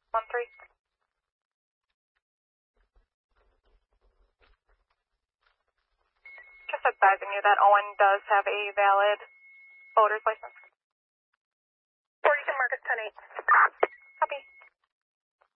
13. Just advising you that Owen does have a valid voter's license.